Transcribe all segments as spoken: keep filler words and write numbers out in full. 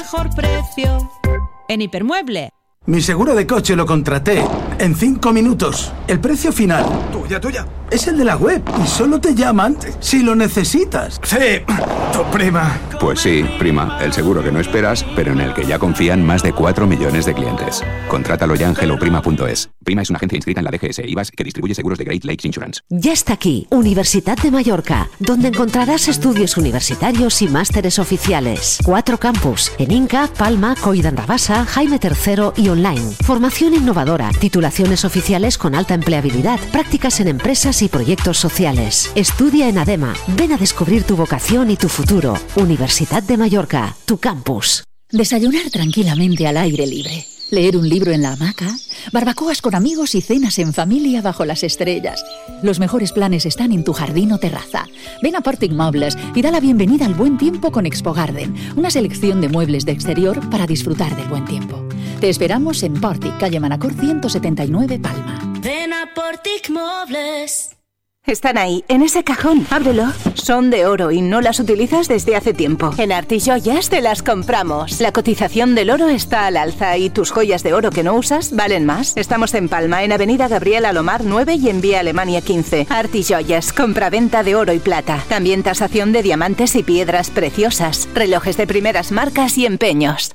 Mejor precio en Hipermueble. Mi seguro de coche lo contraté en cinco minutos. El precio final, tuya, tuya, es el de la web y solo te llaman si lo necesitas. Sí, tu prima. Pues sí, prima, el seguro que no esperas, pero en el que ya confían más de cuatro millones de clientes. Contrátalo ya en hello prima punto es. Prima es una agencia inscrita en la D G S I V A S que distribuye seguros de Great Lakes Insurance. Ya está aquí, Universidad de Mallorca, donde encontrarás estudios universitarios y másteres oficiales. Cuatro campus, en Inca, Palma, Coll d'Arrabassa, Jaime tercero y online. Formación innovadora, titulaciones oficiales con alta empleabilidad, prácticas en empresas y proyectos sociales. Estudia en ADEMA. Ven a descubrir tu vocación y tu futuro. Universidad de Mallorca, tu campus. Desayunar tranquilamente al aire libre. Leer un libro en la hamaca. Barbacoas con amigos y cenas en familia bajo las estrellas. Los mejores planes están en tu jardín o terraza. Ven a Portic Mobles y da la bienvenida al buen tiempo con Expo Garden, una selección de muebles de exterior para disfrutar del buen tiempo. Te esperamos en Portic, calle Manacor ciento setenta y nueve, Palma. Ven a Portic Mobles. Están ahí, en ese cajón. Ábrelo. Son de oro y no las utilizas desde hace tiempo. En Artijoyas te las compramos. La cotización del oro está al alza y tus joyas de oro que no usas valen más. Estamos en Palma, en Avenida Gabriel Alomar nueve y en Vía Alemania quince. Artijoyas, compraventa de oro y plata. También tasación de diamantes y piedras preciosas. Relojes de primeras marcas y empeños.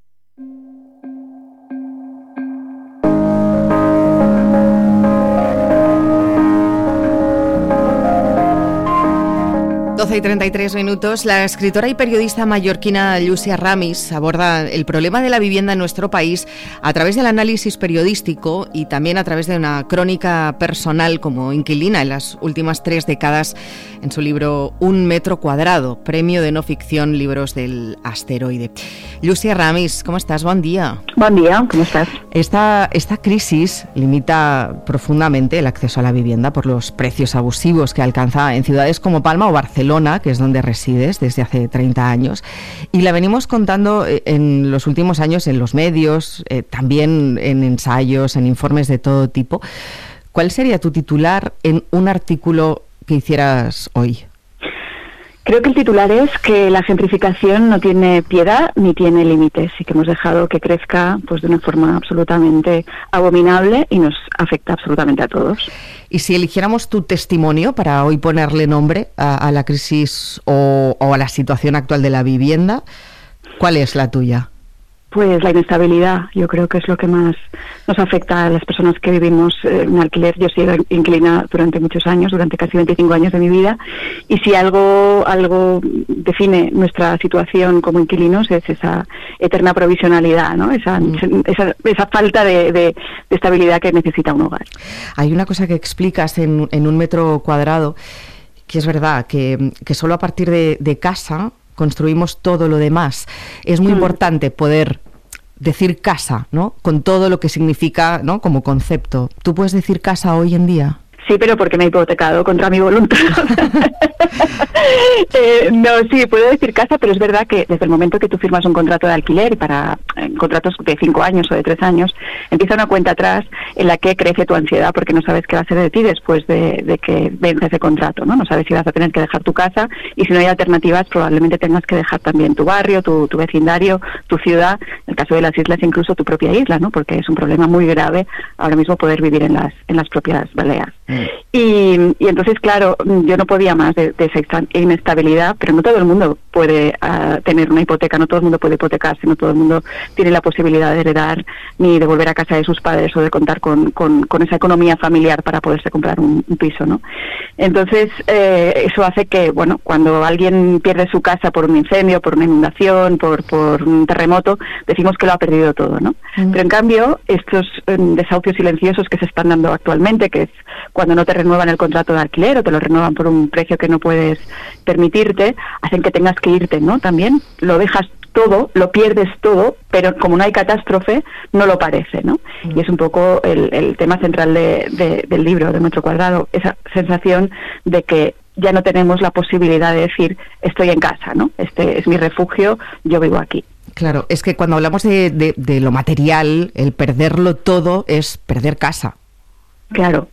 doce y treinta y tres minutos. La escritora y periodista mallorquina Llúcia Ramis aborda el problema de la vivienda en nuestro país a través del análisis periodístico y también a través de una crónica personal como inquilina en las últimas tres décadas en su libro Un metro cuadrado, premio de no ficción Libros del Asteroide. Llúcia Ramis, ¿cómo estás? Buen día. Buen día, ¿cómo estás? Esta, esta crisis limita profundamente el acceso a la vivienda por los precios abusivos que alcanza en ciudades como Palma o Barcelona, que es donde resides desde hace treinta años, y la venimos contando en los últimos años en los medios, eh, también en ensayos, en informes de todo tipo. ¿Cuál sería tu titular en un artículo que hicieras hoy? Creo que el titular es que la gentrificación no tiene piedad ni tiene límites y que hemos dejado que crezca pues de una forma absolutamente abominable y nos afecta absolutamente a todos. Y si eligiéramos tu testimonio para hoy ponerle nombre a, a la crisis o, o a la situación actual de la vivienda, ¿cuál es la tuya? Pues la inestabilidad, yo creo que es lo que más nos afecta a las personas que vivimos en alquiler. Yo he sido inquilina durante muchos años, durante casi veinticinco años de mi vida, y si algo algo define nuestra situación como inquilinos es esa eterna provisionalidad, ¿no? Esa, mm. esa, esa falta de, de, de estabilidad que necesita un hogar. Hay una cosa que explicas en, en un metro cuadrado, que es verdad, que, que solo a partir de, de casa construimos todo lo demás. Es muy mm. importante poder decir casa, ¿no? Con todo lo que significa, ¿no? Como concepto. ¿Tú puedes decir casa hoy en día? Sí, pero porque me he hipotecado contra mi voluntad. eh, no, sí, puedo decir casa, pero es verdad que desde el momento que tú firmas un contrato de alquiler, para eh, contratos de cinco años o de tres años, empieza una cuenta atrás en la que crece tu ansiedad porque no sabes qué va a ser de ti después de, de que vence ese contrato, ¿no? No sabes si vas a tener que dejar tu casa y si no hay alternativas probablemente tengas que dejar también tu barrio, tu, tu vecindario, tu ciudad, en el caso de las islas incluso tu propia isla, ¿no? Porque es un problema muy grave ahora mismo poder vivir en las, en las propias Baleares. Y, y entonces, claro, yo no podía más de, de esa inestabilidad, pero no todo el mundo puede uh, tener una hipoteca, no todo el mundo puede hipotecarse, no todo el mundo tiene la posibilidad de heredar ni de volver a casa de sus padres o de contar con, con, con esa economía familiar para poderse comprar un, un piso, ¿no? Entonces, eh, eso hace que, bueno, cuando alguien pierde su casa por un incendio, por una inundación, por, por un terremoto, decimos que lo ha perdido todo, ¿no? Mm. Pero en cambio, estos eh, desahucios silenciosos que se están dando actualmente, que es cuando no te renuevan el contrato de alquiler o te lo renuevan por un precio que no puedes permitirte, hacen que tengas que irte, ¿no? También lo dejas todo, lo pierdes todo, pero como no hay catástrofe, no lo parece, ¿no? Mm. Y es un poco el, el tema central de, de, del libro, de Metro Cuadrado, esa sensación de que ya no tenemos la posibilidad de decir estoy en casa, ¿no? Este es mi refugio, yo vivo aquí. Claro, es que cuando hablamos de, de, de lo material, el perderlo todo es perder casa. Claro,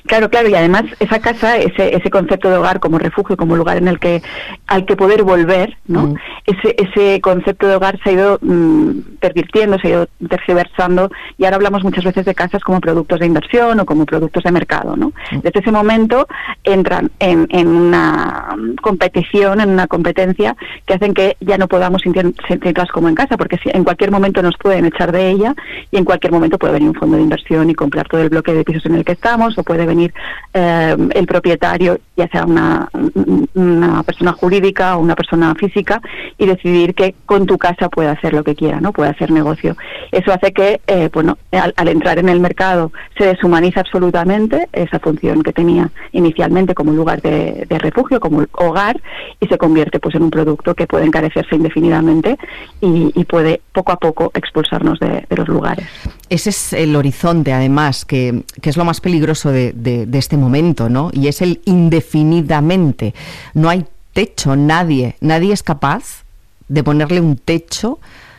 Claro, claro, y además esa casa, ese ese concepto de hogar como refugio, como lugar en el que al que poder volver, ¿no? Mm. Ese ese concepto de hogar se ha ido mmm, pervirtiendo, se ha ido tergiversando, y ahora hablamos muchas veces de casas como productos de inversión o como productos de mercado, ¿no? Mm. Desde ese momento entran en, en una competición, en una competencia que hacen que ya no podamos sentirlas como en casa, porque en cualquier momento nos pueden echar de ella y en cualquier momento puede venir un fondo de inversión y comprar todo el bloque de pisos en el que estamos, o puede venir eh, el propietario, ya sea una, una persona jurídica o una persona física, y decidir que con tu casa puede hacer lo que quiera, ¿no? Puede hacer negocio. Eso hace que, eh, bueno, al, al entrar en el mercado se deshumaniza absolutamente esa función que tenía inicialmente como lugar de, de refugio, como hogar, y se convierte pues en un producto que puede encarecerse indefinidamente y, y puede poco a poco expulsarnos de, de los lugares. Ese es el horizonte, además, que, que es lo más peligroso de, de, de este momento, ¿no? Y es el indefinidamente. No hay techo, nadie, nadie es capaz de ponerle un techo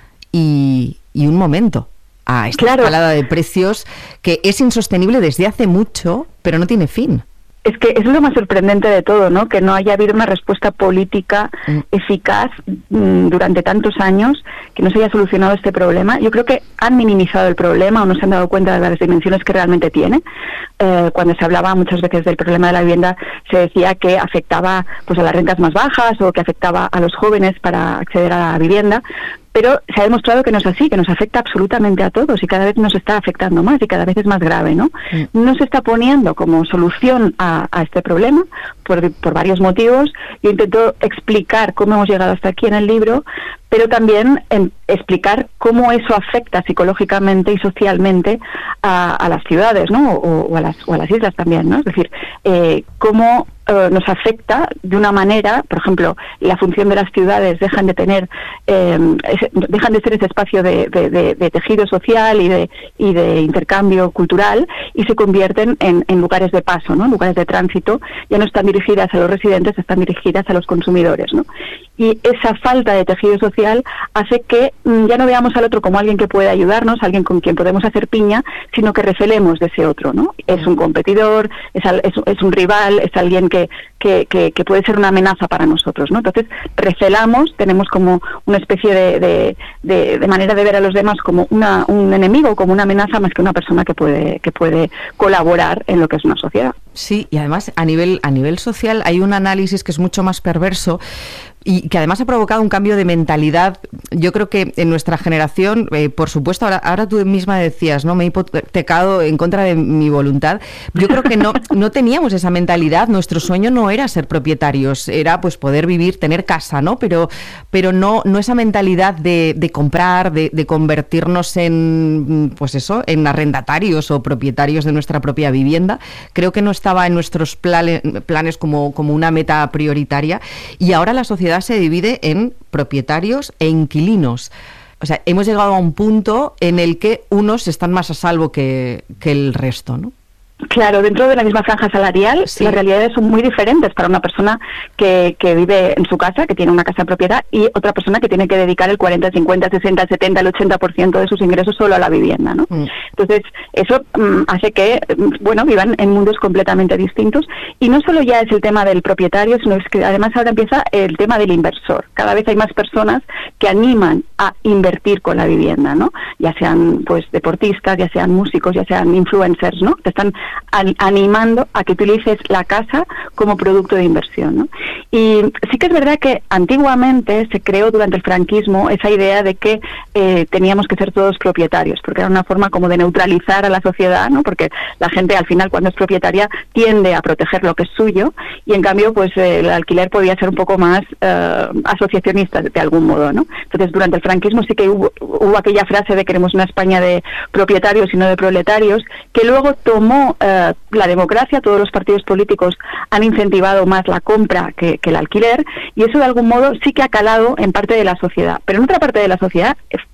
y, y un momento a esta claro. escalada de precios que es insostenible desde hace mucho, pero no tiene fin. Es que es lo más sorprendente de todo, ¿no? Que no haya habido una respuesta política mm. eficaz mm, durante tantos años, que no se haya solucionado este problema. Yo creo que han minimizado el problema o no se han dado cuenta de las dimensiones que realmente tiene. Eh, cuando se hablaba muchas veces del problema de la vivienda, se decía que afectaba pues a las rentas más bajas o que afectaba a los jóvenes para acceder a la vivienda. Pero se ha demostrado que no es así, que nos afecta absolutamente a todos y cada vez nos está afectando más y cada vez es más grave, ¿no? Sí. No se está poniendo como solución a, a este problema por, por varios motivos. Yo intento explicar cómo hemos llegado hasta aquí en el libro, pero también en explicar cómo eso afecta psicológicamente y socialmente a, a las ciudades, ¿no? O, o, a las, o a las islas también, ¿no? Es decir, eh, cómo eh, nos afecta de una manera, por ejemplo, la función de las ciudades dejan de tener, eh, ese, dejan de ser ese espacio de, de, de, de tejido social y de, y de intercambio cultural y se convierten en, en lugares de paso, ¿no? Lugares de tránsito. Ya no están dirigidas a los residentes, están dirigidas a los consumidores, ¿no? Y esa falta de tejido social hace que mm, ya no veamos al otro como alguien que puede ayudarnos, alguien con quien podemos hacer piña, sino que recelemos de ese otro, ¿no? Es un competidor, es, al, es, es un rival, es alguien que, que, que, que puede ser una amenaza para nosotros, ¿no? Entonces recelamos, tenemos como una especie de, de, de, de manera de ver a los demás como una, un enemigo, como una amenaza, más que una persona que puede, que puede colaborar en lo que es una sociedad. Sí, y además a nivel, a nivel social hay un análisis que es mucho más perverso y que además ha provocado un cambio de mentalidad. Yo creo que en nuestra generación, eh, por supuesto, ahora, ahora tú misma decías, ¿no? Me he hipotecado en contra de mi voluntad. Yo creo que no, no teníamos esa mentalidad. Nuestro sueño no era ser propietarios, era pues poder vivir, tener casa, ¿no? Pero, pero no, no esa mentalidad de, de comprar, de, de convertirnos en, pues eso, en arrendatarios o propietarios de nuestra propia vivienda. Creo que no estaba en nuestros planes, planes como, como una meta prioritaria. Y ahora la sociedad se divide en propietarios e inquilinos. O sea, hemos llegado a un punto en el que unos están más a salvo que, que el resto, ¿no? Claro, dentro de la misma franja salarial, sí. Las realidades son muy diferentes para una persona que, que vive en su casa, que tiene una casa en propiedad, y otra persona que tiene que dedicar el cuarenta, cincuenta, sesenta, setenta, el ochenta por ciento de sus ingresos solo a la vivienda, ¿no? Mm. Entonces, eso mm, hace que, bueno, vivan en mundos completamente distintos. Y no solo ya es el tema del propietario, sino es que además ahora empieza el tema del inversor. Cada vez hay más personas que animan a invertir con la vivienda, ¿no? Ya sean, pues, deportistas, ya sean músicos, ya sean influencers, ¿no? Que están animando a que utilices la casa como producto de inversión, ¿no? Y sí que es verdad que antiguamente se creó durante el franquismo esa idea de que eh, teníamos que ser todos propietarios, porque era una forma como de neutralizar a la sociedad, ¿no? Porque la gente al final cuando es propietaria tiende a proteger lo que es suyo y en cambio pues eh, el alquiler podía ser un poco más eh, asociacionista de, de algún modo, ¿no? Entonces durante el franquismo sí que hubo, hubo aquella frase de queremos una España de propietarios y no de proletarios, que luego tomó Uh, la democracia, todos los partidos políticos han incentivado más la compra que, que el alquiler y eso de algún modo sí que ha calado en parte de la sociedad, pero en otra parte de la sociedad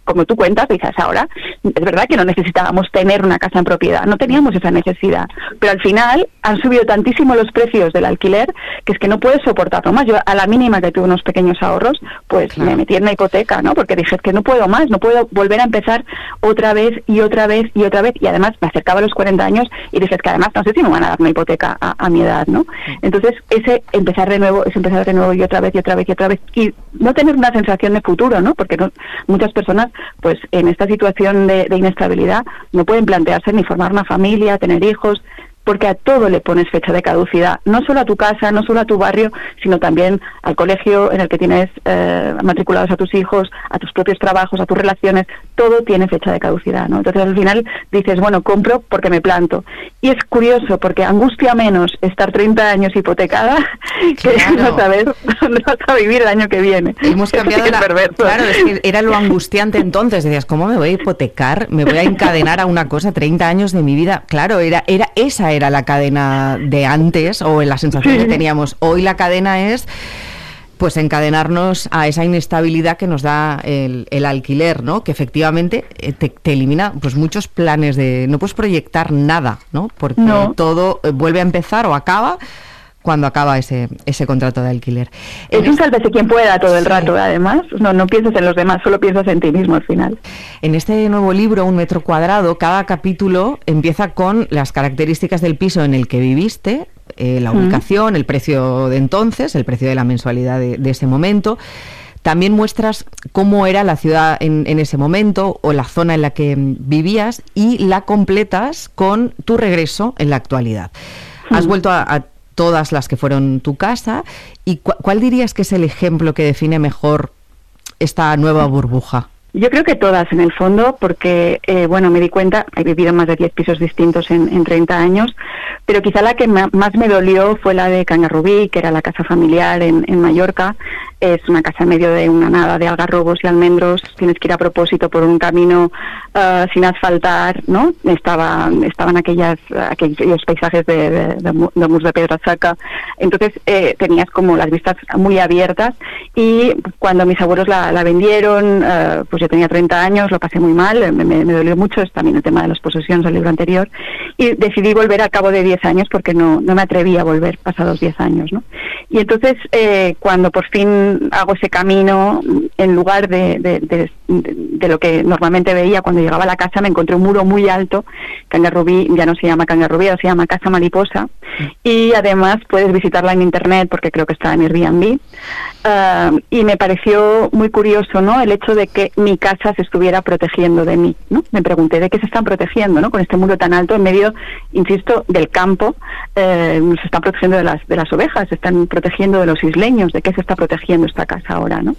como tú cuentas, dices ahora, es verdad que no necesitábamos tener una casa en propiedad, no teníamos esa necesidad, pero al final han subido tantísimo los precios del alquiler que es que no puedes soportarlo más. Yo a la mínima que tuve unos pequeños ahorros, pues claro, me metí en una hipoteca, ¿no? Porque dije, es que no puedo más, no puedo volver a empezar otra vez y otra vez y otra vez, y además me acercaba a los cuarenta años y dije, es que además no sé si me van a dar una hipoteca a, a mi edad, ¿no? Entonces ese empezar de nuevo, es empezar de nuevo y otra vez y otra vez y otra vez, y no tener una sensación de futuro, ¿no? Porque no, muchas personas, pues en esta situación de, de inestabilidad, no pueden plantearse ni formar una familia, tener hijos, porque a todo le pones fecha de caducidad, no solo a tu casa, no solo a tu barrio, sino también al colegio en el que tienes eh, matriculados a tus hijos, a tus propios trabajos, a tus relaciones, todo tiene fecha de caducidad, ¿no? Entonces al final dices, bueno, compro porque me planto. Y es curioso, porque angustia menos estar treinta años hipotecada que claro, no saber dónde vas a vivir el año que viene. Hemos cambiado sí, la... Claro, es que era lo angustiante entonces, decías, ¿cómo me voy a hipotecar? ¿Me voy a encadenar a una cosa treinta años de mi vida? Claro, era, era esa era la cadena de antes, o en la sensación sí. que teníamos. Hoy la cadena es pues encadenarnos a esa inestabilidad que nos da el, el alquiler, ¿no? Que efectivamente te, te elimina pues muchos planes de... No puedes proyectar nada, ¿no? Porque no. todo vuelve a empezar o acaba cuando acaba ese ese contrato de alquiler. Es un sálvese quien pueda todo el sí. rato, además. No, no piensas en los demás, solo piensas en ti mismo al final. En este nuevo libro, Un metro cuadrado, cada capítulo empieza con las características del piso en el que viviste, eh, la ubicación, mm. el precio de entonces, el precio de la mensualidad de, de ese momento. También muestras cómo era la ciudad en, en ese momento o la zona en la que vivías, y la completas con tu regreso en la actualidad. Mm. Has vuelto a, a todas las que fueron tu casa, y cu- ¿cuál dirías que es el ejemplo que define mejor esta nueva burbuja? Yo creo que todas, en el fondo, porque, eh, bueno, me di cuenta, he vivido en más de diez pisos distintos en, en treinta años, pero quizá la que ma- más me dolió fue la de Cangarrubí, que era la casa familiar en, en Mallorca. Es una casa en medio de una nada de algarrobos y almendros, tienes que ir a propósito por un camino uh, sin asfaltar, ¿no? Estaba, estaban aquellas, aquellos paisajes de, de, de, de murs de pedra saca, entonces eh, tenías como las vistas muy abiertas, y cuando mis abuelos la, la vendieron, uh, pues yo tenía treinta años, lo pasé muy mal, me, me, me dolió mucho, es también el tema de las posesiones del libro anterior, y decidí volver al cabo de diez años porque no, no me atreví a volver pasados diez años, ¿no? Y entonces eh, cuando por fin hago ese camino, en lugar de, de, de, de lo que normalmente veía cuando llegaba a la casa, me encontré un muro muy alto. Cangarrubí ya no se llama Cangarrubí, se llama Casa Mariposa, y además puedes visitarla en internet porque creo que está en Airbnb. Uh, y me pareció muy curioso, ¿no?, el hecho de que mi casa se estuviera protegiendo de mí, ¿no? Me pregunté de qué se están protegiendo, ¿no?, con este muro tan alto en medio, insisto, del campo. Eh, se están protegiendo de las de las ovejas, se están protegiendo de los isleños. ¿De qué se está protegiendo esta casa ahora, no?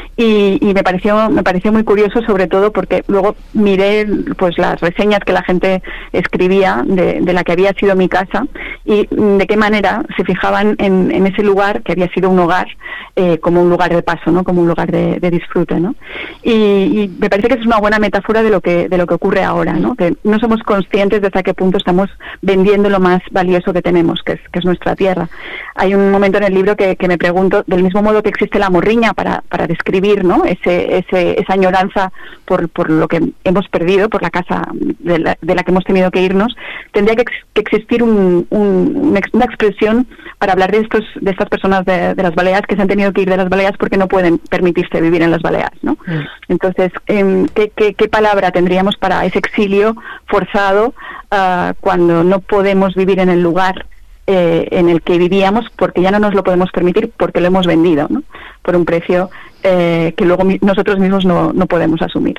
Y, y me pareció me pareció muy curioso, sobre todo porque luego miré pues las reseñas que la gente escribía de, de la que había sido mi casa, y de qué manera se fijaban en, en ese lugar que había sido un hogar, eh, como un lugar de paso, ¿no?, como un lugar de, de disfrute, ¿no? Y, y me parece que es una buena metáfora de lo que de lo que ocurre ahora, ¿no? Que no somos conscientes de hasta qué punto estamos vendiendo lo más valioso que tenemos, que es que es nuestra tierra. Hay un momento en el libro que, que me pregunto, del mismo modo que existe la morriña para para describir, ¿no?, ese ese esa añoranza por por lo que hemos perdido, por la casa de la, de la que hemos tenido que irnos, tendría que, ex, que existir un, un, una expresión para hablar de estos de estas personas de, de las Baleares que se han tenido que ir de las Baleares porque no pueden permitirse vivir en las Baleares, ¿no? Mm. Entonces, eh, ¿qué, qué, ¿qué palabra tendríamos para ese exilio forzado uh, cuando no podemos vivir en el lugar eh, en el que vivíamos porque ya no nos lo podemos permitir, porque lo hemos vendido, ¿no?, por un precio eh, que luego mi, nosotros mismos no, no podemos asumir?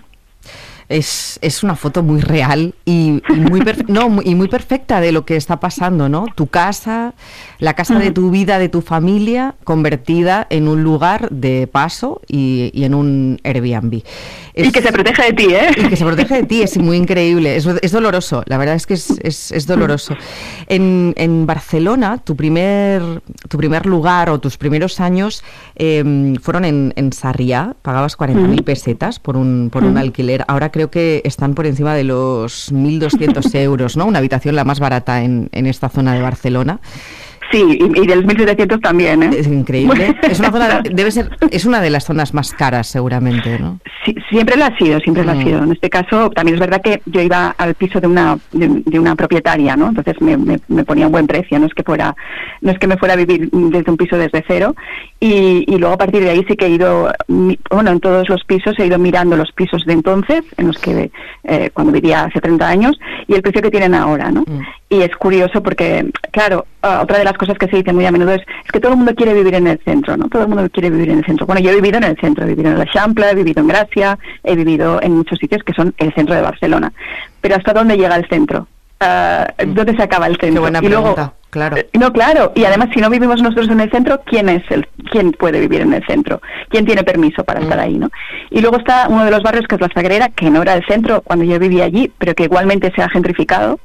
Es, es una foto muy real y, y, muy perfe- no, y muy perfecta de lo que está pasando, ¿no? Tu casa, la casa de tu vida, de tu familia, convertida en un lugar de paso y, y en un Airbnb. Es, y que se protege de ti, ¿eh? Y que se protege de ti, es muy increíble, es, es doloroso, la verdad es que es, es, es doloroso. En, en Barcelona, tu primer, tu primer lugar o tus primeros años eh, fueron en, en Sarrià, pagabas cuarenta mil pesetas por un, por un alquiler, ahora creo que están por encima de los mil doscientos euros, ¿no? Una habitación la más barata en, en esta zona de Barcelona. Sí, y, y del mil setecientos también, ¿eh? Es increíble. Es una zona, debe ser, es una de las zonas más caras, seguramente, ¿no? Sí, siempre lo ha sido, siempre mm. lo ha sido. En este caso, también es verdad que yo iba al piso de una de, de una propietaria, ¿no? Entonces me, me, me ponía un buen precio, no es que fuera, no es que me fuera a vivir desde un piso desde cero. Y, y luego a partir de ahí sí que he ido, bueno, en todos los pisos he ido mirando los pisos de entonces, en los que eh, cuando vivía hace treinta años, y el precio que tienen ahora, ¿no? Mm. Y es curioso porque, claro, uh, otra de las cosas que se dice muy a menudo es, es que todo el mundo quiere vivir en el centro, ¿no? Todo el mundo quiere vivir en el centro. Bueno, yo he vivido en el centro, he vivido en la Eixample, he vivido en Gracia, he vivido en muchos sitios que son el centro de Barcelona. Pero ¿hasta dónde llega el centro? Uh, ¿Dónde se acaba el centro? Qué buena y pregunta, luego, claro. No, claro, y además si no vivimos nosotros en el centro, ¿quién es el, quién puede vivir en el centro? ¿Quién tiene permiso para mm. estar ahí, no? Y luego está uno de los barrios que es la Sagrera, que no era el centro cuando yo vivía allí, pero que igualmente se ha gentrificado,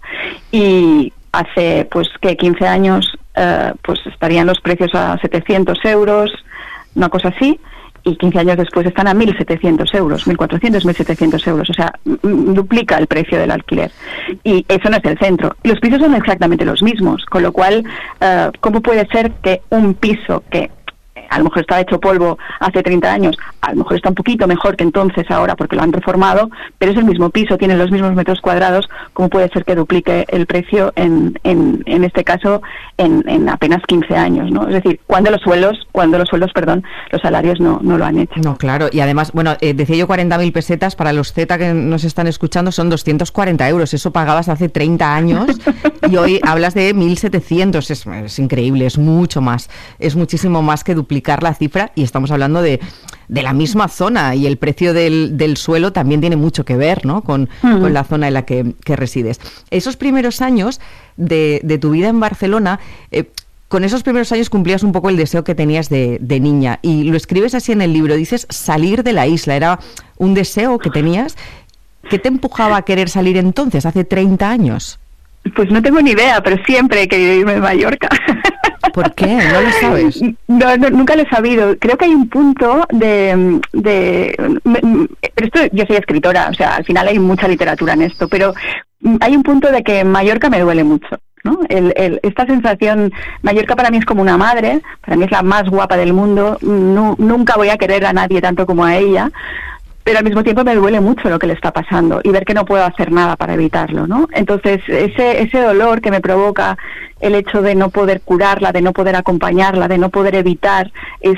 y hace pues que quince años uh, pues estarían los precios a setecientos euros, una cosa así, y quince años después están a mil setecientos euros, mil cuatrocientos, mil setecientos euros, o sea, m- duplica el precio del alquiler. Y eso no es el centro. Los pisos son exactamente los mismos, con lo cual, uh, ¿cómo puede ser que un piso que a lo mejor estaba hecho polvo hace treinta años, a lo mejor está un poquito mejor que entonces ahora porque lo han reformado, pero es el mismo piso, tiene los mismos metros cuadrados, ¿cómo puede ser que duplique el precio en, en, en este caso en, en apenas quince años, ¿no? Es decir, cuando los sueldos, cuando los sueldos, perdón, los salarios no, no lo han hecho. No, claro, y además, bueno, eh, decía yo cuarenta mil pesetas, para los Z que nos están escuchando son doscientos cuarenta euros, eso pagabas hace treinta años y hoy hablas de mil setecientos, es, es increíble, es mucho más, es muchísimo más que duplicar la cifra, y estamos hablando de, de la misma zona, y el precio del, del suelo también tiene mucho que ver, ¿no? con, uh-huh. con la zona en la que, que resides. Esos primeros años de, de tu vida en Barcelona, eh, con esos primeros años cumplías un poco el deseo que tenías de, de niña, y lo escribes así en el libro, dices salir de la isla, era un deseo que tenías. ¿Qué te empujaba a querer salir entonces, hace treinta años? Pues no tengo ni idea, pero siempre he querido irme de Mallorca. ¿Por qué? ¿No lo sabes? No, no, nunca lo he sabido. Creo que hay un punto de, de... Pero esto, yo soy escritora, o sea, al final hay mucha literatura en esto, pero hay un punto de que Mallorca me duele mucho, ¿no? El, el, esta sensación, Mallorca para mí es como una madre, para mí es la más guapa del mundo, no, nunca voy a querer a nadie tanto como a ella, pero al mismo tiempo me duele mucho lo que le está pasando y ver que no puedo hacer nada para evitarlo, ¿no? Entonces, ese ese dolor que me provoca el hecho de no poder curarla, de no poder acompañarla, de no poder evitar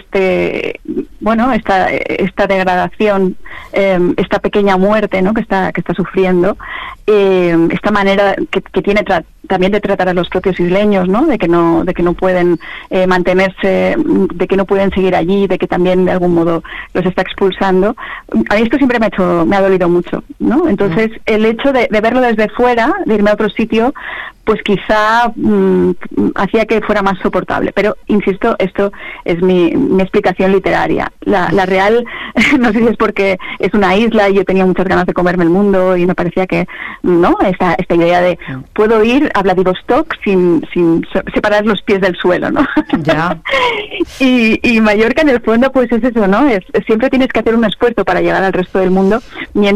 este, bueno, esta esta degradación, eh, esta pequeña muerte, ¿no? que está que está sufriendo, eh, esta manera que, que tiene tra- también de tratar a los propios isleños, ¿no? De que no de que no pueden eh, mantenerse, de que no pueden seguir allí, de que también de algún modo los está expulsando. A mí esto siempre me ha hecho, me ha dolido mucho, ¿no? Entonces, el hecho de, de verlo desde fuera, de irme a otro sitio, pues quizá mmm, hacía que fuera más soportable. Pero, insisto, esto es mi, mi explicación literaria. La, la real, no sé si es porque es una isla y yo tenía muchas ganas de comerme el mundo y me parecía que, ¿no? Esta, esta idea de, puedo ir a Vladivostok sin, sin separar los pies del suelo, ¿no? Ya. y, y Mallorca, en el fondo, pues es eso, ¿no? Es, siempre tienes que hacer un esfuerzo para llegar al resto del mundo, mientras